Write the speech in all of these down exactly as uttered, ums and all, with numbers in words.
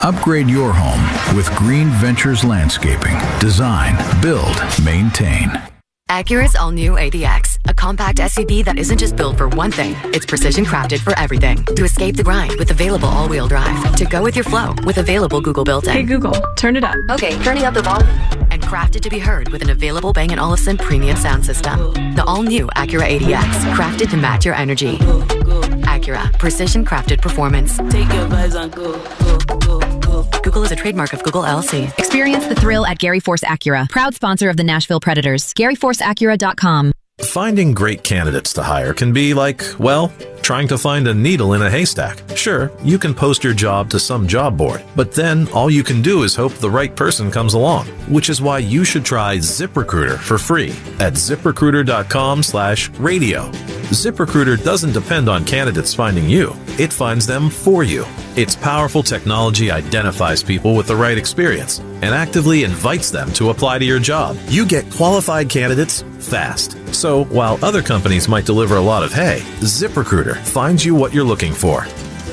Upgrade your home with Green Ventures Landscaping. Design, build, maintain. Acura's all-new A D X, a compact S U V that isn't just built for one thing, it's precision crafted for everything. To escape the grind with available all-wheel drive. To go with your flow with available Google built-in. Hey Google, turn it up. Okay, turning up the volume. And crafted to be heard with an available Bang and Olufsen premium sound system. The all-new Acura A D X, crafted to match your energy. Acura, precision crafted performance. Take your vibes on go, go, go, go. Google is a trademark of Google L L C. Experience the thrill at Gary Force Acura, proud sponsor of the Nashville Predators. Gary Force Acura dot com. Finding great candidates to hire can be like, well, trying to find a needle in a haystack. Sure, you can post your job to some job board, but then all you can do is hope the right person comes along, which is why you should try ZipRecruiter for free at ZipRecruiter dot com slash radio. ZipRecruiter doesn't depend on candidates finding you. It finds them for you. Its powerful technology identifies people with the right experience and actively invites them to apply to your job. You get qualified candidates fast. So while other companies might deliver a lot of hay, ZipRecruiter finds you what you're looking for.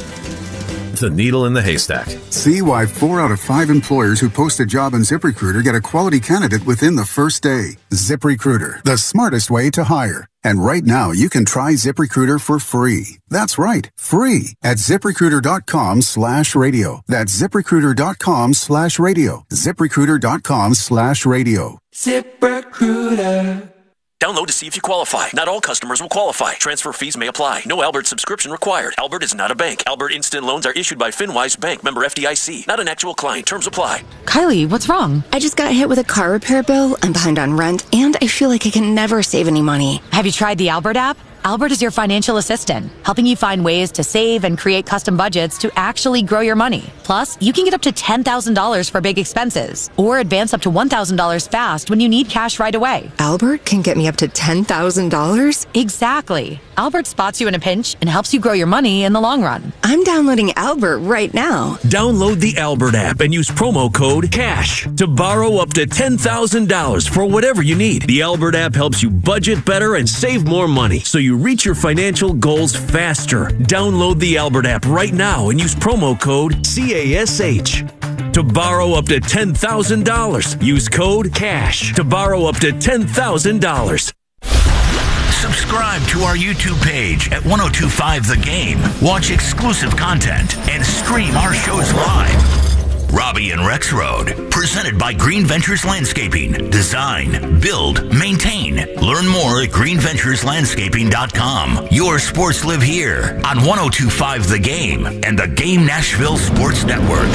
The needle in the haystack. See why four out of five employers who post a job on ZipRecruiter get a quality candidate within the first day. ZipRecruiter, the smartest way to hire. And right now, you can try ZipRecruiter for free. That's right, free at ZipRecruiter dot com slash radio. That's ZipRecruiter dot com slash radio. ZipRecruiter dot com slash radio. ZipRecruiter. Download to see if you qualify. Not all customers will qualify. Transfer fees may apply. No Albert subscription required. Albert is not a bank. Albert Instant Loans are issued by FinWise Bank, member F D I C. Not an actual client. Terms apply. Kylie, what's wrong? I just got hit with a car repair bill. I'm behind on rent, and I feel like I can never save any money. Have you tried the Albert app? Albert is your financial assistant, helping you find ways to save and create custom budgets to actually grow your money. Plus, you can get up to ten thousand dollars for big expenses, or advance up to one thousand dollars fast when you need cash right away. Albert can get me up to ten thousand dollars? Exactly. Albert spots you in a pinch and helps you grow your money in the long run. I'm downloading Albert right now. Download the Albert app and use promo code CASH to borrow up to ten thousand dollars for whatever you need. The Albert app helps you budget better and save more money, so you reach your financial goals faster. Download the Albert app right now and use promo code CASH to borrow up to ten thousand dollars. Use code CASH to borrow up to ten thousand dollars. Subscribe to our YouTube page at ten twenty-five The Game. Watch exclusive content and stream our shows live. Robbie and Rex Road, presented by Green Ventures Landscaping. Design, build, maintain. Learn more at green ventures landscaping dot com. Your sports live here on ten twenty-five The Game and the Game Nashville Sports Network.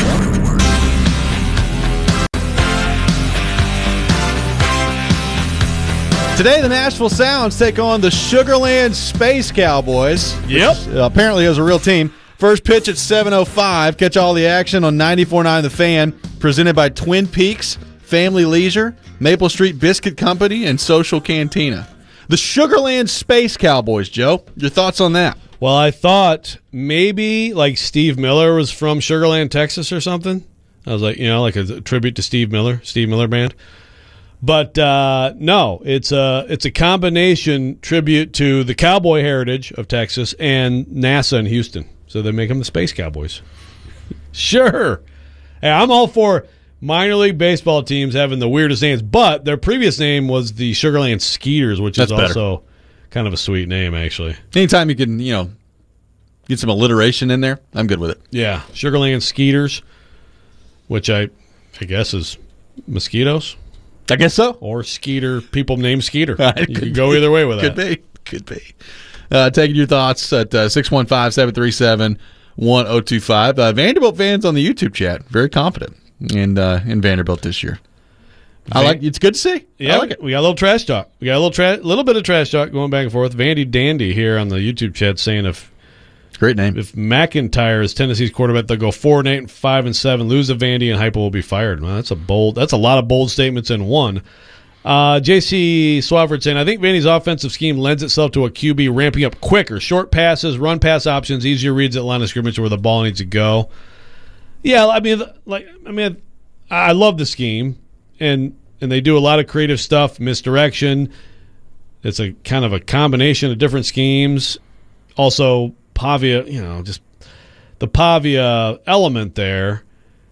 Today, the Nashville Sounds take on the Sugarland Space Cowboys. Yep. Which, uh, apparently is a real team. First pitch at seven oh five. Catch all the action on ninety-four point nine The Fan. Presented by Twin Peaks, Family Leisure, Maple Street Biscuit Company, and Social Cantina. The Sugarland Space Cowboys, Joe. Your thoughts on that? Well, I thought maybe like Steve Miller was from Sugarland, Texas or something. I was like, you know, like a tribute to Steve Miller, Steve Miller Band. But uh, no, it's a it's a combination tribute to the cowboy heritage of Texas and NASA in Houston. So they make them the Space Cowboys. Sure. Hey, I'm all for minor league baseball teams having the weirdest names, but their previous name was the Sugarland Skeeters, which That's is better. also kind of a sweet name, actually. Anytime you can, you know, get some alliteration in there, I'm good with it. Yeah, Sugarland Skeeters, which I, I guess is mosquitoes. I guess so. Or Skeeter, people named Skeeter. Uh, you could go either way with could that. Could be. Could be. Uh, taking your thoughts at uh, six one five, seven three seven, one oh two five. Uh, Vanderbilt fans on the YouTube chat, very confident in, uh, in Vanderbilt this year. I Van- like It's good to see. Yeah, I like it. We got a little trash talk. We got a little tra- little bit of trash talk going back and forth. Vandy Dandy here on the YouTube chat saying if great name. If McIntyre is Tennessee's quarterback, they'll go four and eight and five and seven, lose to Vandy, and Heupel will be fired. Well, that's a bold. That's a lot of bold statements in one. Uh, J C Swafford saying, I think Vandy's offensive scheme lends itself to a Q B ramping up quicker. Short passes, run pass options, easier reads at line of scrimmage where the ball needs to go. Yeah, I mean, like, I mean, I love the scheme, and and they do a lot of creative stuff, misdirection. It's a kind of a combination of different schemes. Also, Pavia, you know, just the Pavia element there.